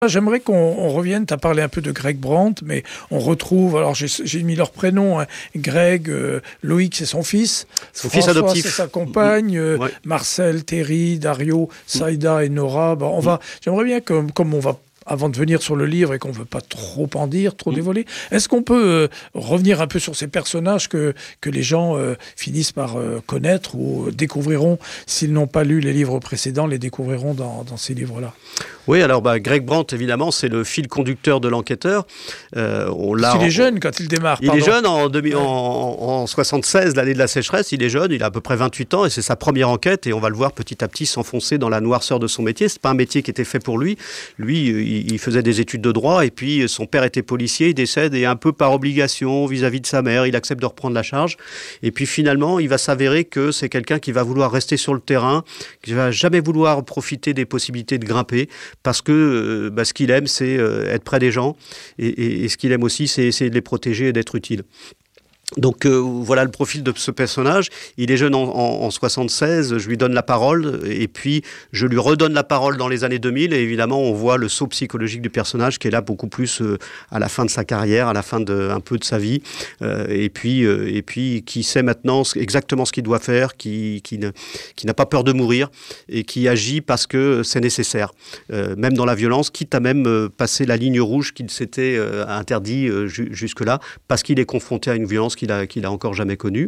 J'aimerais qu'on revienne, tu as parlé un peu de Greg Brandt, mais on retrouve, alors j'ai mis leur prénom, hein, Greg, Loïc c'est son fils, fils adoptif, c'est sa compagne, ouais. Marcel, Terry, Dario, Saïda et Nora. Bon, j'aimerais bien que, comme on va, avant de venir sur le livre et qu'on ne veut pas trop en dire, trop dévoiler, est-ce qu'on peut revenir un peu sur ces personnages que les gens finissent par connaître ou découvriront, s'ils n'ont pas lu les livres précédents, les découvriront dans ces livres-là? Oui, alors Greg Brandt, évidemment, c'est le fil conducteur de l'enquêteur. Il est jeune quand il démarre. Il est jeune en 76, l'année de la sécheresse. Il est jeune, il a à peu près 28 ans et c'est sa première enquête. Et on va le voir petit à petit s'enfoncer dans la noirceur de son métier. C'est pas un métier qui était fait pour lui. Lui, il faisait des études de droit et puis son père était policier. Il décède et un peu par obligation vis-à-vis de sa mère, il accepte de reprendre la charge. Et puis finalement, il va s'avérer que c'est quelqu'un qui va vouloir rester sur le terrain, qui va jamais vouloir profiter des possibilités de grimper. Parce que ce qu'il aime, c'est être près des gens. Et ce qu'il aime aussi, c'est essayer de les protéger et d'être utile. Donc voilà le profil de ce personnage. Il est jeune en 76, je lui donne la parole et puis je lui redonne la parole dans les années 2000 et évidemment on voit le saut psychologique du personnage qui est là beaucoup plus à la fin de sa carrière, à la fin un peu de sa vie et puis qui sait maintenant exactement ce qu'il doit faire, qui n'a pas peur de mourir et qui agit parce que c'est nécessaire, même dans la violence, quitte à même passer la ligne rouge qu'il s'était interdit jusque-là parce qu'il est confronté à une violence qu'il a encore jamais connu.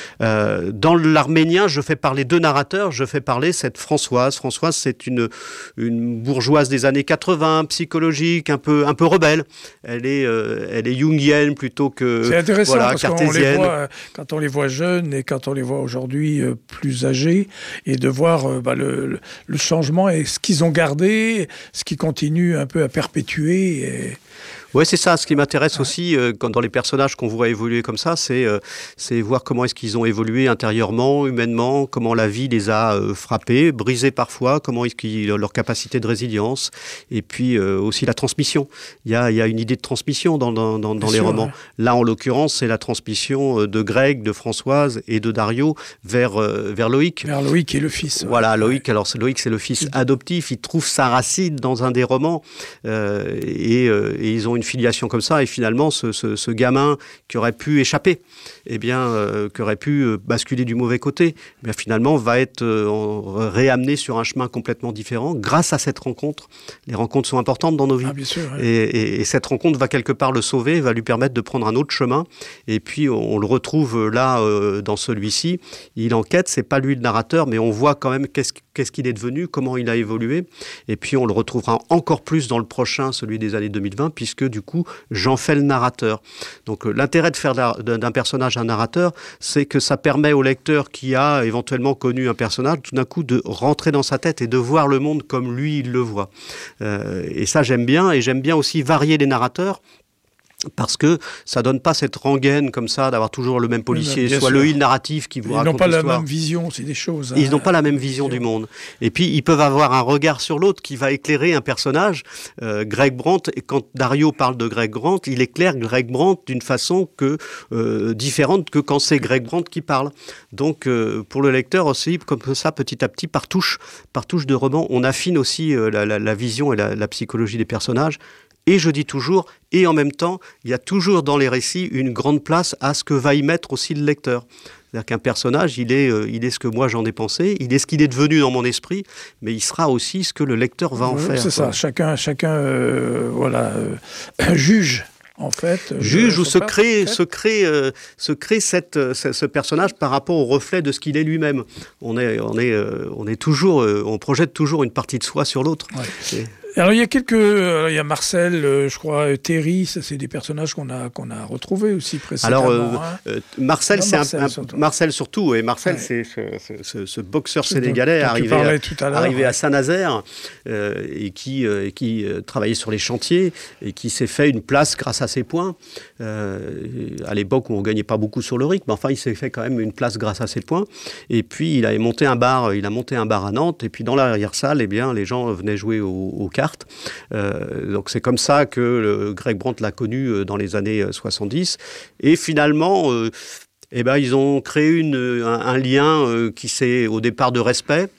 Dans l'arménien, je fais parler deux narrateurs. Je fais parler cette Françoise. Françoise, c'est une bourgeoise des années 80, psychologique, un peu rebelle. Elle est jungienne plutôt que c'est intéressant parce cartésienne. Qu'on les voit, quand on les voit jeunes et quand on les voit aujourd'hui plus âgés, et de voir le changement et ce qu'ils ont gardé, ce qui continue un peu à perpétuer. Oui, c'est ça. Ce qui m'intéresse aussi dans les personnages qu'on voit évoluer comme ça, c'est voir comment est-ce qu'ils ont évolué intérieurement, humainement, comment la vie les a frappés, brisés parfois, comment est-ce qu'ils leur capacité de résilience, et puis aussi la transmission. Il y a une idée de transmission dans les romans. Ouais. Là, en l'occurrence, c'est la transmission de Greg, de Françoise et de Dario vers Loïc. Vers Loïc qui est le fils. Voilà, Loïc. Alors Loïc, c'est le fils adoptif. Il trouve sa racine dans un des romans et ils ont une filiation comme ça, et finalement, ce gamin qui aurait pu échapper, qui aurait pu basculer du mauvais côté, finalement va être réamené sur un chemin complètement différent grâce à cette rencontre. Les rencontres sont importantes dans nos vies. Bien sûr, ouais. Et cette rencontre va quelque part le sauver, va lui permettre de prendre un autre chemin, et puis on le retrouve là dans celui-ci. Il enquête, c'est pas lui le narrateur, mais on voit quand même qu'est-ce qu'il est devenu, comment il a évolué, et puis on le retrouvera encore plus dans le prochain, celui des années 2020, puisque du coup, j'en fais le narrateur. Donc l'intérêt de faire d'un personnage un narrateur, c'est que ça permet au lecteur qui a éventuellement connu un personnage, tout d'un coup, de rentrer dans sa tête et de voir le monde comme lui, il le voit. Et ça, j'aime bien, et j'aime bien aussi varier les narrateurs, parce que ça donne pas cette rengaine comme ça d'avoir toujours le même policier, soit le il narratif qui vous raconte l'histoire. Ils n'ont pas la même vision, c'est des choses. Ils n'ont pas la même vision du monde. Et puis ils peuvent avoir un regard sur l'autre qui va éclairer un personnage. Greg Brandt, et quand Dario parle de Greg Brandt, il éclaire Greg Brandt d'une façon différente que quand c'est Greg Brandt qui parle. Donc pour le lecteur aussi, comme ça, petit à petit, par touche de roman, on affine aussi la vision et la psychologie des personnages. Et je dis toujours, et en même temps, il y a toujours dans les récits une grande place à ce que va y mettre aussi le lecteur. C'est-à-dire qu'un personnage, il est ce que moi j'en ai pensé, il est ce qu'il est devenu dans mon esprit, mais il sera aussi ce que le lecteur va en faire. C'est ça, chacun juge. En fait, juge ou se crée ce personnage par rapport au reflet de ce qu'il est lui-même. On projette toujours une partie de soi sur l'autre. Ouais. Alors il y a Marcel, je crois, Terry, ça c'est des personnages qu'on a retrouvés aussi précédemment. Alors Marcel, Marcel surtout, et Marcel c'est ce boxeur sénégalais arrivé à Saint-Nazaire et qui travaillait sur les chantiers et qui s'est fait une place grâce à ses points. À l'époque où on gagnait pas beaucoup sur le rythme, mais enfin il s'est fait quand même une place grâce à ses points. Et puis il a monté un bar à Nantes, et puis dans l'arrière-salle, les gens venaient jouer aux cartes. Donc c'est comme ça que Greg Brandt l'a connu dans les années 70. Et finalement, ils ont créé un lien qui s'est au départ de respect.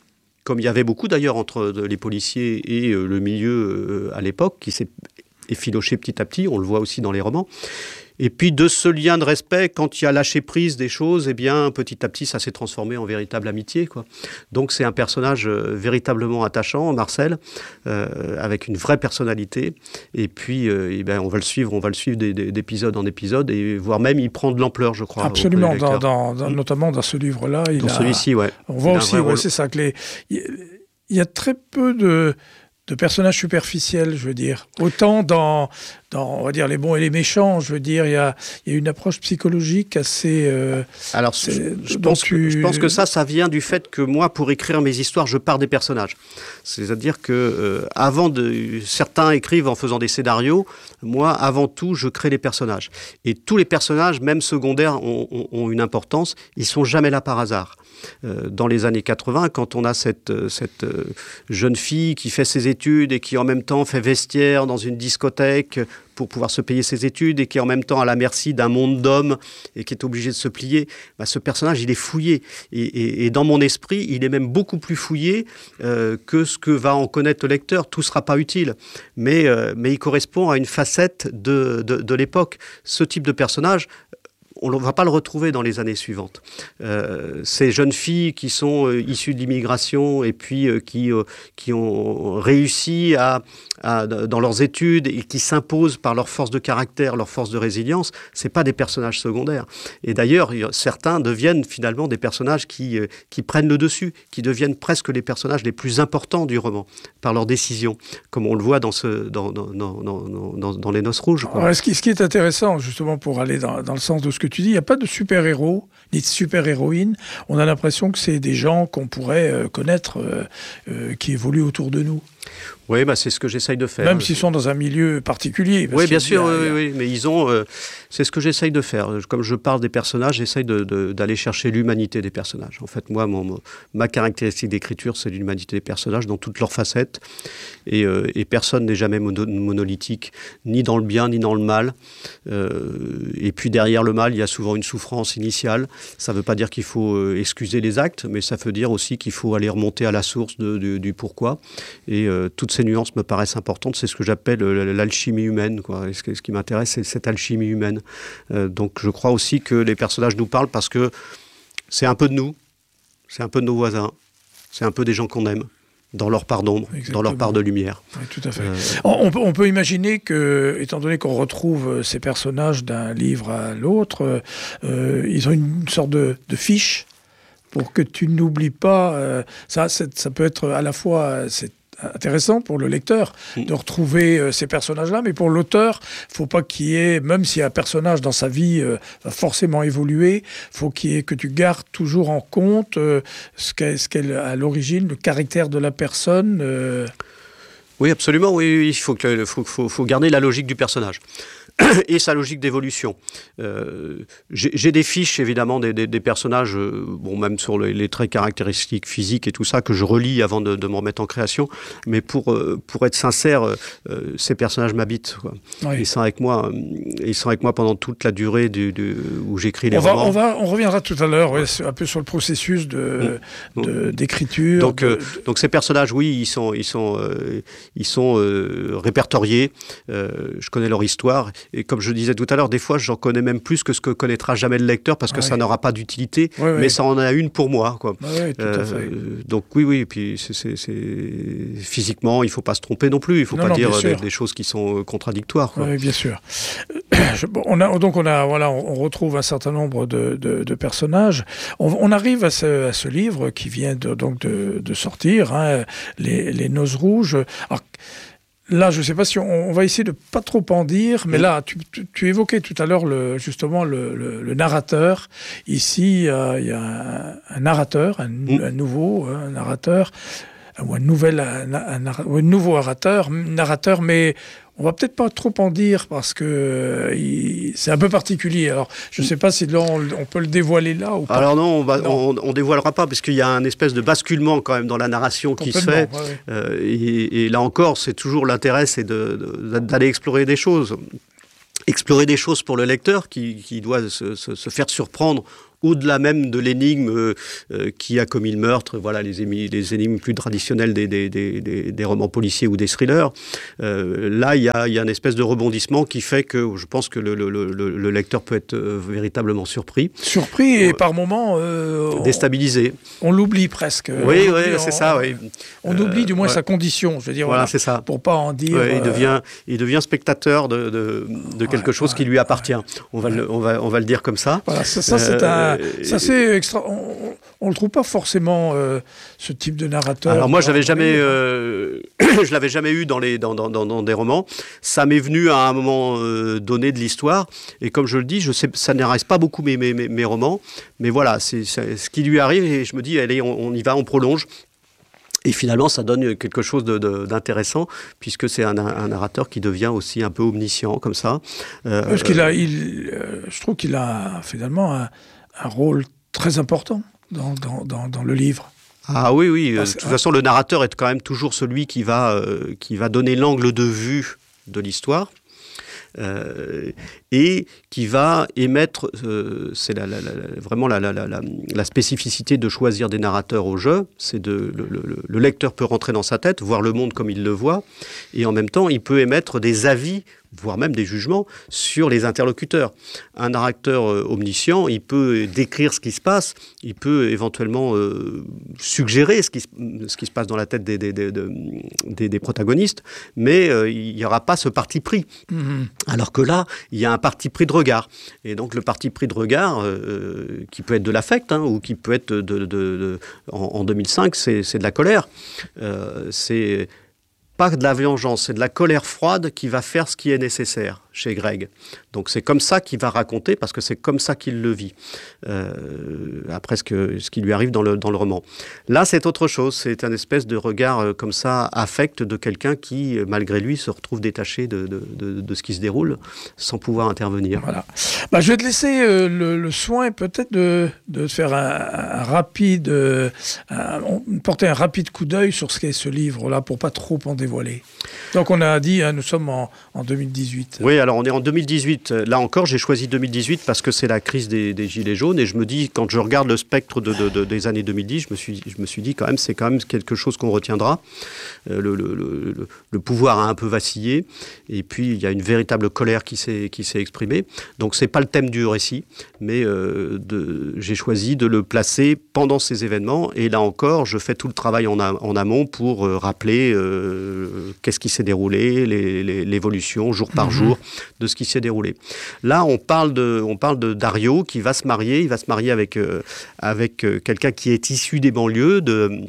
comme il y avait beaucoup d'ailleurs entre les policiers et le milieu à l'époque, qui s'est effiloché petit à petit, on le voit aussi dans les romans. Et puis de ce lien de respect, quand il y a lâché prise des choses, eh bien petit à petit ça s'est transformé en véritable amitié, quoi. Donc c'est un personnage véritablement attachant, Marcel, avec une vraie personnalité. Et puis eh ben, on va le suivre d'épisode en épisode, et voire même il prend de l'ampleur, je crois. Absolument, notamment dans ce livre-là. Celui-ci, ouais. On voit aussi, c'est ça, que il y a très peu de personnages superficiels, je veux dire. Autant dans on va dire, les bons et les méchants, je veux dire, il y a une approche psychologique assez... Alors, je pense que ça vient du fait que moi, pour écrire mes histoires, je pars des personnages. C'est-à-dire que certains écrivent en faisant des scénarios, moi, avant tout, je crée les personnages. Et tous les personnages, même secondaires, ont une importance. Ils sont jamais là par hasard. Dans les années 80, quand on a cette jeune fille qui fait ses études et qui en même temps fait vestiaire dans une discothèque pour pouvoir se payer ses études, et qui est en même temps à la merci d'un monde d'hommes et qui est obligé de se plier, ce personnage, il est fouillé. Et dans mon esprit, il est même beaucoup plus fouillé que ce que va en connaître le lecteur. Tout ne sera pas utile. Mais il correspond à une facette de l'époque. Ce type de personnage, on ne va pas le retrouver dans les années suivantes. Ces jeunes filles qui sont issues de l'immigration et puis qui ont réussi dans leurs études et qui s'imposent par leur force de caractère, leur force de résilience, ce n'est pas des personnages secondaires. Et d'ailleurs, certains deviennent finalement des personnages qui prennent le dessus, qui deviennent presque les personnages les plus importants du roman, par leurs décisions, comme on le voit dans Les Noces Rouges, quoi. Alors, ce qui est intéressant, justement, pour aller dans le sens de ce que tu dis, il n'y a pas de super-héros, ni de super-héroïnes. On a l'impression que c'est des gens qu'on pourrait connaître, qui évoluent autour de nous. Oui, c'est ce que j'essaye de faire. Même s'ils sont dans un milieu particulier. Oui, bien sûr, oui, mais ils ont... c'est ce que j'essaye de faire. Comme je parle des personnages, j'essaye d'aller chercher l'humanité des personnages. En fait, moi, ma caractéristique d'écriture, c'est l'humanité des personnages dans toutes leurs facettes. Et personne n'est jamais monolithique, ni dans le bien, ni dans le mal. Et puis derrière le mal, il y a souvent une souffrance initiale. Ça ne veut pas dire qu'il faut excuser les actes, mais ça veut dire aussi qu'il faut aller remonter à la source du pourquoi. Et toutes ces nuances me paraissent importantes. C'est ce que j'appelle l'alchimie humaine, quoi. Et ce qui m'intéresse, c'est cette alchimie humaine. Donc je crois aussi que les personnages nous parlent parce que c'est un peu de nous, c'est un peu de nos voisins, c'est un peu des gens qu'on aime, dans leur part d'ombre, dans leur part de lumière. Oui, tout à fait. On peut imaginer que, étant donné qu'on retrouve ces personnages d'un livre à l'autre, ils ont une sorte de fiche pour que tu n'oublies pas. Ça peut être à la fois... c'est intéressant pour le lecteur de retrouver ces personnages-là, mais pour l'auteur, il ne faut pas qu'il y ait, même si un personnage dans sa vie va forcément évoluer, il faut que tu gardes toujours en compte ce qu'est à l'origine, le caractère de la personne. Oui, absolument, oui, il faut garder la logique du personnage. Et sa logique d'évolution. J'ai des fiches, évidemment, des personnages, même sur les traits caractéristiques physiques et tout ça, que je relis avant de me remettre en création. Mais pour être sincère, ces personnages m'habitent, quoi. Oui. Ils sont avec moi pendant toute la durée où j'écris les romans. On reviendra tout à l'heure, un peu sur le processus d'écriture. Donc ces personnages, oui, ils sont répertoriés. Je connais leur histoire. Et comme je disais tout à l'heure, des fois, j'en connais même plus que ce que connaîtra jamais le lecteur, parce que ça n'aura pas d'utilité, mais ça en a une pour moi, quoi. Oui, tout à fait. Donc oui, et puis physiquement, il ne faut pas se tromper non plus, il ne faut pas dire des choses qui sont contradictoires, quoi. Oui, bien sûr. On retrouve un certain nombre de personnages. On arrive à ce livre qui vient de sortir, Les Noces Rouges. Alors, là, je ne sais pas si on va essayer de ne pas trop en dire, mais là, tu évoquais tout à l'heure justement le narrateur. Ici, il y a un narrateur, un nouveau narrateur, ou un nouveau narrateur, mais on va peut-être pas trop en dire parce que c'est un peu particulier. Alors, je ne sais pas si là, on peut le dévoiler là ou pas. Alors non, on dévoilera pas, parce qu'il y a un espèce de basculement quand même dans la narration qui se fait. Et là encore, c'est toujours l'intérêt, c'est d'aller explorer des choses. Explorer des choses pour le lecteur qui doit se faire surprendre au-delà même de l'énigme qui a commis le meurtre, voilà, les énigmes plus traditionnelles des romans policiers ou des thrillers. Là, il y a une espèce de rebondissement qui fait que je pense que le lecteur peut être véritablement surpris. Surpris et par moments... déstabilisé. On l'oublie presque. Oui, c'est ça, oui. On oublie du moins sa condition, je veux dire. Voilà, c'est ça. Pour pas en dire... il devient spectateur de quelque chose qui lui appartient. On va le dire comme ça. Voilà, c'est extra. On le trouve pas forcément ce type de narrateur. Alors moi, je l'avais jamais eu dans des romans. Ça m'est venu à un moment donné de l'histoire. Et comme je le dis, ça n'arrête pas beaucoup mes romans. Mais voilà, c'est ce qui lui arrive. Et je me dis, allez, on y va, on prolonge. Et finalement, ça donne quelque chose d'intéressant, puisque c'est un narrateur qui devient aussi un peu omniscient, comme ça. Parce je trouve qu'il a finalement un rôle très important dans le livre. Ah oui. De toute façon, le narrateur est quand même toujours celui qui va donner l'angle de vue de l'histoire. Et qui va émettre, c'est vraiment la spécificité de choisir des narrateurs au jeu, c'est le lecteur peut rentrer dans sa tête, voir le monde comme il le voit, et en même temps il peut émettre des avis, voire même des jugements sur les interlocuteurs. Un narrateur omniscient, il peut décrire ce qui se passe, il peut éventuellement suggérer ce qui se passe dans la tête des protagonistes, mais il n'y aura pas ce parti pris. Mm-hmm. Alors que là, il y a un parti pris de regard. Et donc le parti pris de regard, qui peut être de l'affect, ou qui peut être en 2005, c'est de la colère. C'est pas de la vengeance, c'est de la colère froide qui va faire ce qui est nécessaire chez Greg. Donc c'est comme ça qu'il va raconter, parce que c'est comme ça qu'il le vit, après ce qui lui arrive dans le roman. Là, c'est autre chose, c'est un espèce de regard comme ça, affect de quelqu'un qui, malgré lui, se retrouve détaché de ce qui se déroule, sans pouvoir intervenir. Voilà. Je vais te laisser le soin peut-être de faire porter un rapide coup d'œil sur ce qu'est ce livre-là, pour pas trop en dévoiler. Donc on a dit, nous sommes en 2018. Oui, alors on est en 2018. Là encore, j'ai choisi 2018 parce que c'est la crise des Gilets jaunes. Et je me dis, quand je regarde le spectre des années 2010, je me suis dit quand même, c'est quand même quelque chose qu'on retiendra. Le pouvoir a un peu vacillé. Et puis, il y a une véritable colère qui s'est exprimée. Donc, c'est pas le thème du récit. Mais j'ai choisi de le placer pendant ces événements. Et là encore, je fais tout le travail en amont pour rappeler qu'est-ce qui s'est déroulé, l'évolution jour par jour de ce qui s'est déroulé. Là, on parle de Dario qui va se marier. Il va se marier avec quelqu'un qui est issu des banlieues de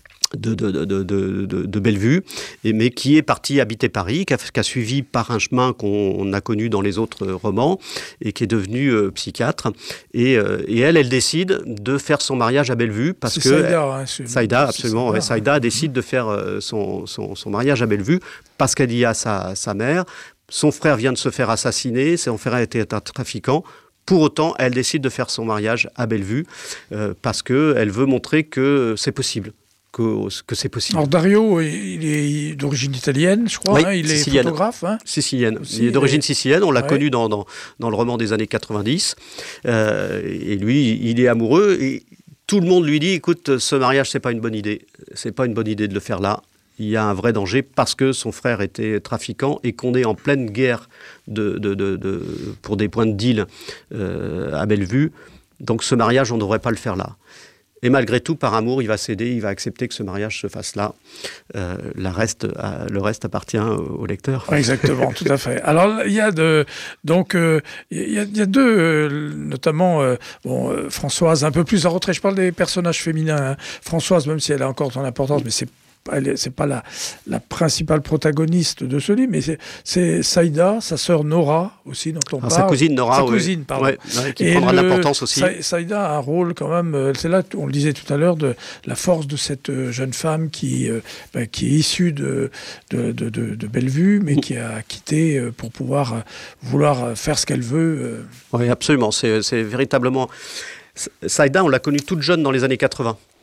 Bellevue, mais qui est parti habiter Paris, qui a suivi par un chemin qu'on a connu dans les autres romans, et qui est devenu psychiatre. Et elle décide de faire son mariage à Bellevue, parce que Saïda, absolument, Saïda, Saïda décide de faire son mariage à Bellevue, parce qu'elle dit à sa mère, son frère vient de se faire assassiner, son frère était un trafiquant. Pour autant, elle décide de faire son mariage à Bellevue, parce qu'elle veut montrer que c'est possible. Que c'est possible. Alors Dario, il est d'origine italienne, je crois, oui, il est photographe. Sicilienne. Il est d'origine sicilienne, on l'a connu dans le roman des années 90. Et lui, il est amoureux, et tout le monde lui dit, écoute, ce mariage, c'est pas une bonne idée. C'est pas une bonne idée de le faire là. Il y a un vrai danger parce que son frère était trafiquant et qu'on est en pleine guerre pour des points de deal à Bellevue. Donc ce mariage, on ne devrait pas le faire là. Et malgré tout, par amour, il va céder, il va accepter que ce mariage se fasse là. Le reste appartient au lecteur. Exactement, tout à fait. Alors, il y a deux, notamment Françoise, un peu plus en retrait. Je parle des personnages féminins. Hein. Françoise, même si elle a encore son importance, mais c'est pas la principale protagoniste de ce livre, mais c'est Saïda, sa sœur Nora aussi, dont on parle. Sa cousine Nora, pardon. Qui prendra de l'importance aussi. Saïda a un rôle quand même, c'est là, on le disait tout à l'heure, de la force de cette jeune femme qui est issue de Bellevue, mais qui a quitté pour vouloir faire ce qu'elle veut. Oui, absolument. C'est véritablement... Saïda, on l'a connue toute jeune dans les années 80.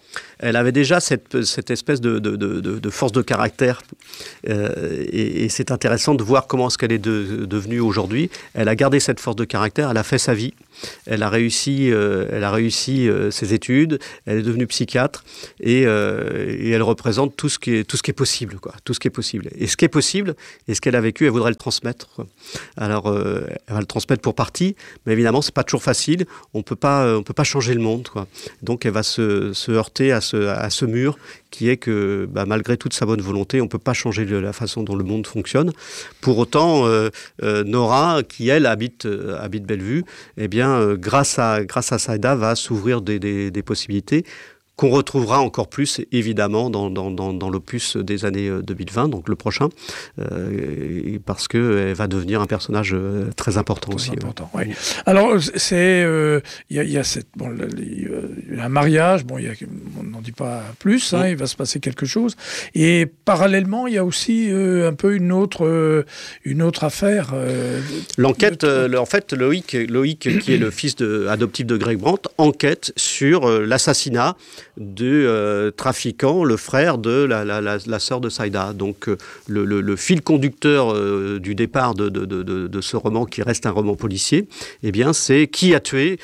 elle avait déjà cette espèce de force de caractère. Et c'est intéressant de voir comment est-ce qu'elle est devenue aujourd'hui. Elle a gardé cette force de caractère, elle a fait sa vie. Elle a réussi ses études, elle est devenue psychiatre et elle représente tout ce qui est possible, quoi, tout ce qui est possible. Et ce qui est possible, et ce qu'elle a vécu, elle voudrait le transmettre, quoi. Alors, elle va le transmettre pour partie, mais évidemment, c'est pas toujours facile. On peut pas changer le monde, quoi. Donc, elle va se heurter à ce mur qui est que, malgré toute sa bonne volonté, on peut pas changer la façon dont le monde fonctionne. Pour autant, Nora, qui elle habite Bellevue, eh bien, grâce à Saïda, va s'ouvrir des possibilités qu'on retrouvera encore plus, évidemment, dans l'opus des années 2020, donc le prochain, parce qu'elle va devenir un personnage très important aussi. Important, ouais. Alors, il y a un mariage, on n'en dit pas plus, il va se passer quelque chose, et parallèlement, il y a aussi un peu une autre affaire. L'enquête, en fait, Loïc, qui est le fils adoptif de Greg Brandt, enquête sur l'assassinat du trafiquant, le frère de la sœur de Saïda. Donc le fil conducteur du départ de ce roman, qui reste un roman policier, eh bien, c'est qui a tué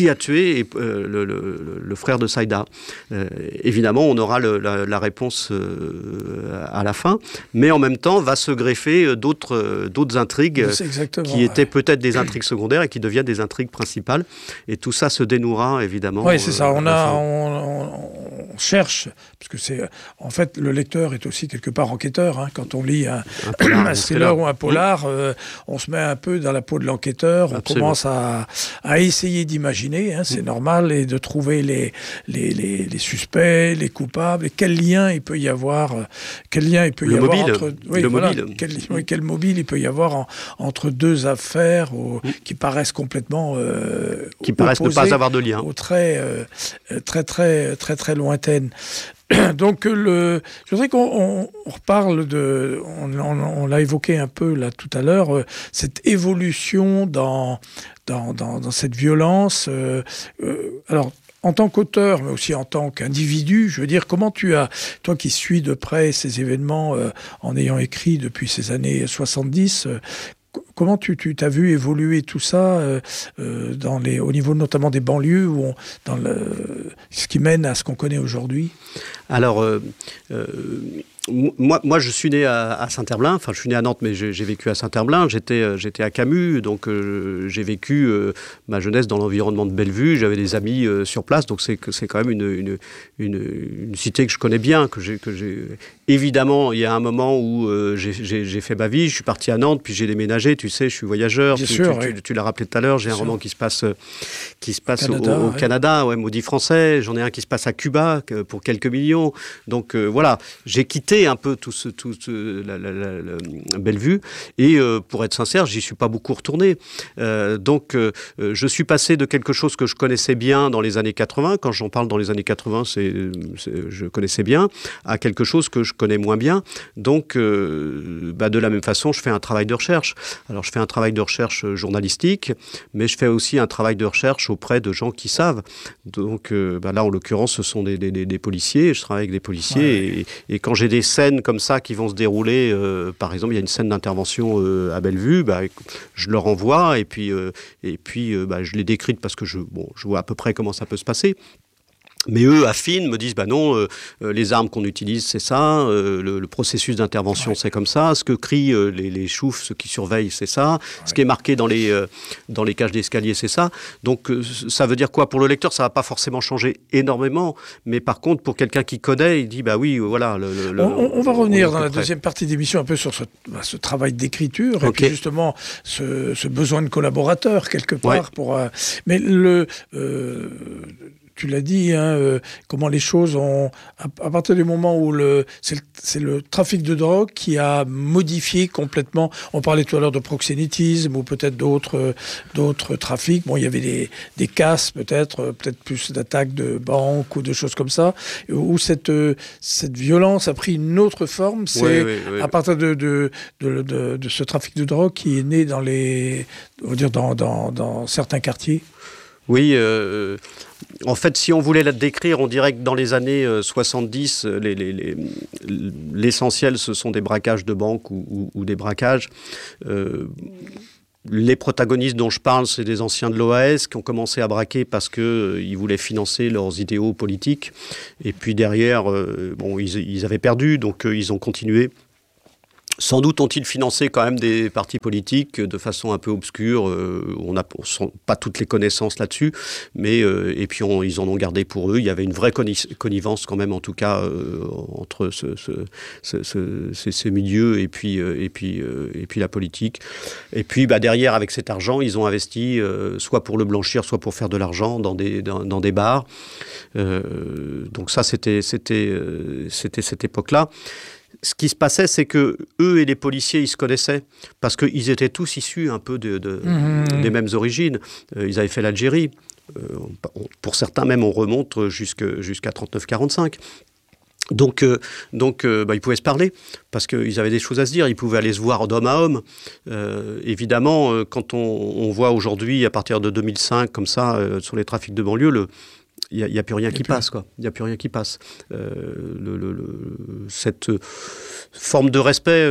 le frère de Saïda. Évidemment, on aura la réponse à la fin, mais en même temps va se greffer d'autres intrigues qui étaient peut-être des intrigues secondaires et qui deviennent des intrigues principales. Et tout ça se dénouera, évidemment. Oui, c'est ça. On cherche, parce que en fait, le lecteur est aussi quelque part enquêteur. Quand on lit un thriller ou un polar, on se met un peu dans la peau de l'enquêteur. On commence à essayer d'imaginer, c'est normal, et de trouver les suspects, les coupables, et quel lien il peut y avoir, quel mobile il peut y avoir entre deux affaires qui paraissent complètement qui paraissent ne pas avoir de lien, très lointaine. Donc, je voudrais qu'on reparle on l'a évoqué un peu là tout à l'heure, cette évolution dans cette violence. Alors, en tant qu'auteur, mais aussi en tant qu'individu, je veux dire, comment toi qui suis de près ces événements en ayant écrit depuis ces années 70, comment tu t'as vu évoluer tout ça au niveau notamment des banlieues, ce qui mène à ce qu'on connaît aujourd'hui? Alors, moi, je suis né à Saint-Herblain. Enfin, je suis né à Nantes, mais j'ai vécu à Saint-Herblain. J'étais à Camus, donc j'ai vécu ma jeunesse dans l'environnement de Bellevue. J'avais des amis sur place, donc c'est quand même une cité que je connais bien. Évidemment, il y a un moment où j'ai fait ma vie. Je suis parti à Nantes, puis j'ai déménagé. Tu sais, je suis voyageur. Tu l'as rappelé tout à l'heure. J'ai un roman qui se passe au Canada, Maudit français. J'en ai un qui se passe à Cuba pour quelques millions. Donc voilà, j'ai quitté un peu tout la Bellevue, et pour être sincère, j'y suis pas beaucoup retourné. Donc je suis passé de quelque chose que je connaissais bien dans les années 80, quand j'en parle dans les années 80, je connaissais bien, à quelque chose que je connais moins bien. Donc de la même façon, je fais un travail de recherche. Alors je fais un travail de recherche journalistique, mais je fais aussi un travail de recherche auprès de gens qui savent. Donc là, en l'occurrence, ce sont des policiers. Je travaille avec des policiers, et quand j'ai des scènes comme ça qui vont se dérouler, par exemple, il y a une scène d'intervention à Bellevue, je leur envoie, et puis je l'ai décrite parce que je vois à peu près comment ça peut se passer. Mais eux affinent, me disent non, les armes qu'on utilise, c'est ça, le processus d'intervention, c'est comme ça, ce que crient les choufs, ceux qui surveillent, c'est ça, ce qui est marqué dans les cages d'escalier, c'est ça. Donc ça veut dire quoi pour le lecteur? Ça va pas forcément changer énormément, mais par contre pour quelqu'un qui connaît, il dit oui, voilà. On va revenir dans la deuxième partie d'émission un peu sur ce travail d'écriture, et puis justement ce besoin de collaborateurs quelque part mais tu l'as dit, comment les choses ont... À partir du moment où c'est le trafic de drogue qui a modifié complètement... On parlait tout à l'heure de proxénétisme ou peut-être d'autres trafics. Il y avait des casses peut-être plus d'attaques de banques ou de choses comme ça, où cette violence a pris une autre forme. C'est à partir de ce trafic de drogue qui est né dans certains quartiers. Oui, en fait, si on voulait la décrire, on dirait que dans les années 70, l'essentiel, ce sont des braquages de banques ou des braquages. Les protagonistes dont je parle, c'est des anciens de l'OAS qui ont commencé à braquer parce qu'ils voulaient financer leurs idéaux politiques. Et puis derrière, ils avaient perdu, donc ils ont continué. Sans doute ont-ils financé quand même des partis politiques de façon un peu obscure. On n'a pas toutes les connaissances là-dessus, mais et puis ils en ont gardé pour eux. Il y avait une vraie connivence quand même, en tout cas, entre ces milieux et puis la politique. Et puis derrière, avec cet argent, ils ont investi soit pour le blanchir, soit pour faire de l'argent dans des bars. Donc ça, c'était cette époque-là. Ce qui se passait, c'est que eux et les policiers, ils se connaissaient parce qu'ils étaient tous issus un peu des mêmes origines. Ils avaient fait l'Algérie. Pour certains, même, on remonte jusqu'à 39-45. Donc, ils pouvaient se parler parce qu'ils avaient des choses à se dire. Ils pouvaient aller se voir d'homme à homme. Évidemment, quand on voit aujourd'hui, à partir de 2005, comme ça, sur les trafics de banlieue, il n'y a plus rien qui passe, quoi. Il n'y a plus rien qui passe. Cette forme de respect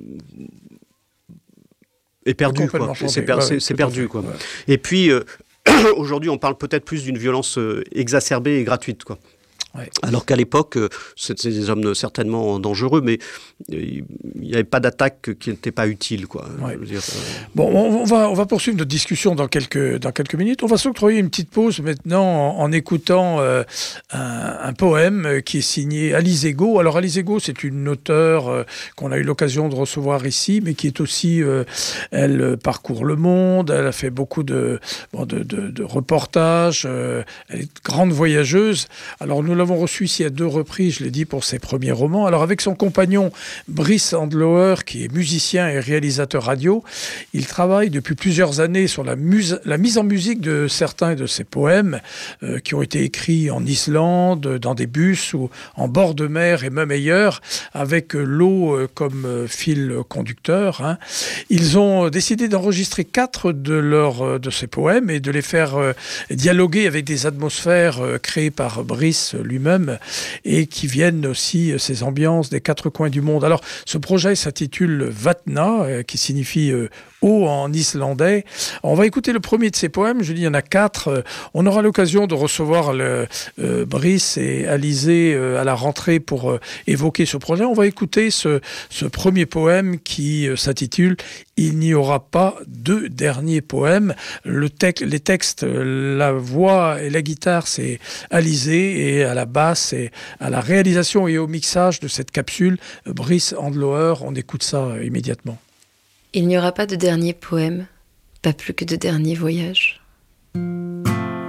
est perdue, quoi. C'est perdu, quoi. Ouais. Et puis, aujourd'hui, on parle peut-être plus d'une violence exacerbée et gratuite, quoi. Ouais. Alors qu'à l'époque, c'était des hommes certainement dangereux, mais il n'y avait pas d'attaque qui n'était pas utile, quoi. Ouais. Je veux dire, Bon, on va poursuivre notre discussion dans quelques minutes. On va s'octroyer une petite pause maintenant en écoutant un poème qui est signé Alice Ego. Alors Alice Ego, c'est une auteure qu'on a eu l'occasion de recevoir ici, mais qui est aussi, elle parcourt le monde, elle a fait beaucoup de reportages, elle est grande voyageuse. Alors nous l'avons reçu ici à 2 reprises, je l'ai dit, pour ses premiers romans. Alors avec son compagnon Brice Andloer, qui est musicien et réalisateur radio, il travaille depuis plusieurs années sur la mise en musique de certains de ses poèmes qui ont été écrits en Islande, dans des bus ou en bord de mer et même ailleurs, avec l'eau comme fil conducteur. Hein. Ils ont décidé d'enregistrer 4 de ces poèmes et de les faire dialoguer avec des atmosphères créées par Brice lui-même et qui viennent aussi, ces ambiances des 4 coins du monde. Alors, ce projet s'intitule Vatna, qui signifie eau en islandais. On va écouter le premier de ces poèmes. Je dis, il y en a 4. On aura l'occasion de recevoir Brice et Alizé à la rentrée pour évoquer ce projet. On va écouter ce premier poème qui s'intitule « Il n'y aura pas 2 derniers poèmes ». Les textes, la voix et la guitare, c'est Alizé, et à la basse et à la réalisation et au mixage de cette capsule, Brice Andloer. On écoute ça immédiatement. Il n'y aura pas de dernier poème, pas plus que de dernier voyage. De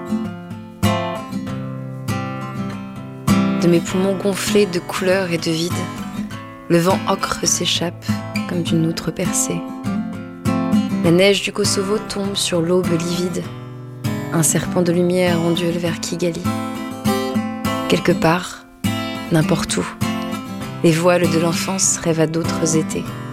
mes poumons gonflés de couleurs et de vide, le vent ocre s'échappe comme d'une outre percée. La neige du Kosovo tombe sur l'aube livide. Un serpent de lumière ondule vers Kigali. Quelque part, n'importe où, les voiles de l'enfance rêvent à d'autres étés.